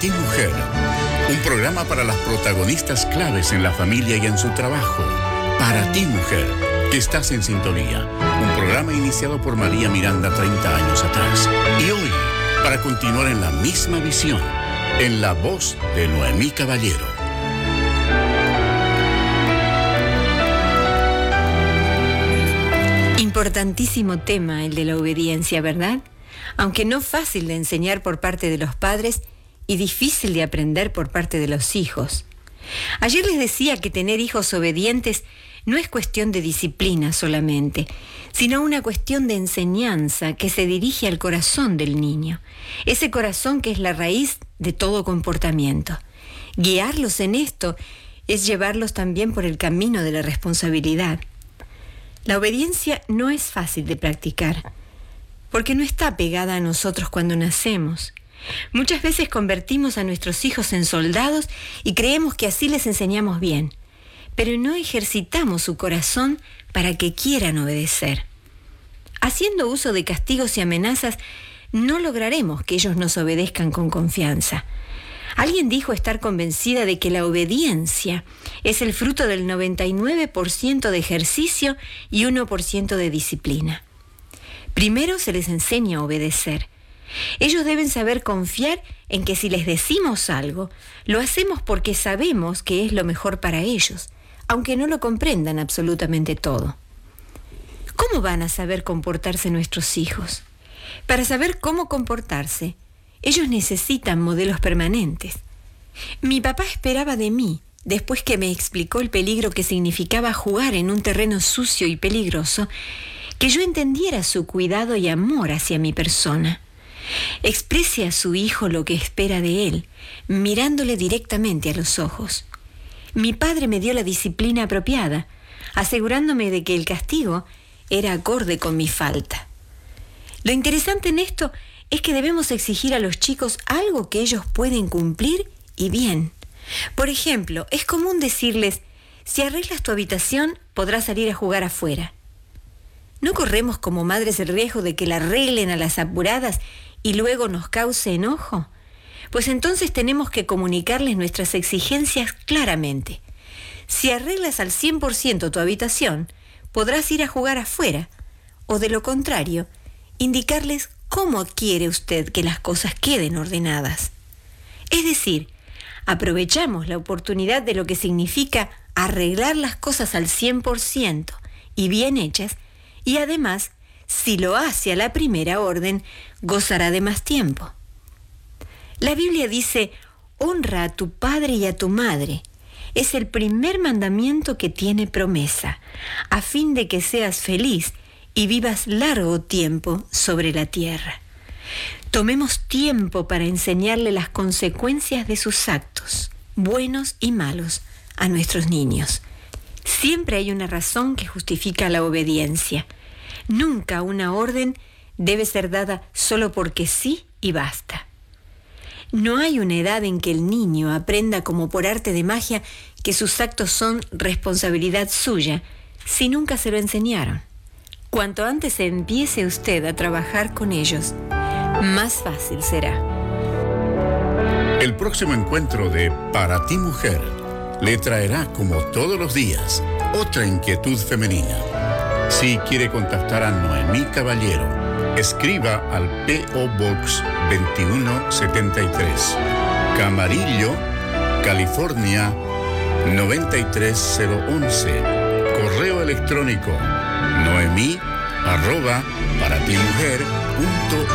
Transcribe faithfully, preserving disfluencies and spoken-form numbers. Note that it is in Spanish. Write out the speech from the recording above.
ti, mujer. Un programa para las protagonistas claves en la familia y en su trabajo. Para ti, mujer, que estás en sintonía. Un programa iniciado por María Miranda treinta años atrás. Y hoy, para continuar en la misma visión, en la voz de Noemí Caballero. Importantísimo tema el de la obediencia, ¿verdad? Aunque no fácil de enseñar por parte de los padres y difícil de aprender por parte de los hijos. Ayer les decía que tener hijos obedientes no es cuestión de disciplina solamente, sino una cuestión de enseñanza que se dirige al corazón del niño, ese corazón que es la raíz de todo comportamiento. Guiarlos en esto es llevarlos también por el camino de la responsabilidad. La obediencia no es fácil de practicar, porque no está pegada a nosotros cuando nacemos. Muchas veces convertimos a nuestros hijos en soldados y creemos que así les enseñamos bien, pero no ejercitamos su corazón para que quieran obedecer. Haciendo uso de castigos y amenazas, no lograremos que ellos nos obedezcan con confianza. Alguien dijo estar convencida de que la obediencia es el fruto del noventa y nueve por ciento de ejercicio y uno por ciento de disciplina. Primero se les enseña a obedecer. Ellos deben saber confiar en que si les decimos algo, lo hacemos porque sabemos que es lo mejor para ellos, aunque no lo comprendan absolutamente todo. ¿Cómo van a saber comportarse nuestros hijos? Para saber cómo comportarse, ellos necesitan modelos permanentes. Mi papá esperaba de mí, después que me explicó el peligro que significaba jugar en un terreno sucio y peligroso, que yo entendiera su cuidado y amor hacia mi persona. Exprese a su hijo lo que espera de él, mirándole directamente a los ojos. Mi padre me dio la disciplina apropiada, asegurándome de que el castigo era acorde con mi falta. Lo interesante en esto es que debemos exigir a los chicos algo que ellos pueden cumplir y bien. Por ejemplo, es común decirles, si arreglas tu habitación, podrás salir a jugar afuera. ¿No corremos como madres el riesgo de que la arreglen a las apuradas y luego nos cause enojo? Pues entonces tenemos que comunicarles nuestras exigencias claramente. Si arreglas al cien por ciento tu habitación, podrás ir a jugar afuera. O de lo contrario, indicarles cómo quiere usted que las cosas queden ordenadas. Es decir, aprovechamos la oportunidad de lo que significa arreglar las cosas al cien por ciento y bien hechas, y además, si lo hace a la primera orden, gozará de más tiempo. La Biblia dice, honra a tu padre y a tu madre. Es el primer mandamiento que tiene promesa, a fin de que seas feliz y vivas largo tiempo sobre la tierra. Tomemos tiempo para enseñarle las consecuencias de sus actos, buenos y malos, a nuestros niños. Siempre hay una razón que justifica la obediencia. Nunca una orden debe ser dada solo porque sí y basta. No hay una edad en que el niño aprenda como por arte de magia que sus actos son responsabilidad suya, si nunca se lo enseñaron. Cuanto antes empiece usted a trabajar con ellos, más fácil será. El próximo encuentro de Para ti, mujer, le traerá, como todos los días, otra inquietud femenina. Si quiere contactar a Noemí Caballero, escriba al P O Box veintiuno setenta y tres, Camarillo, California noventa y tres cero once. Correo electrónico noemí arroba para ti mujer punto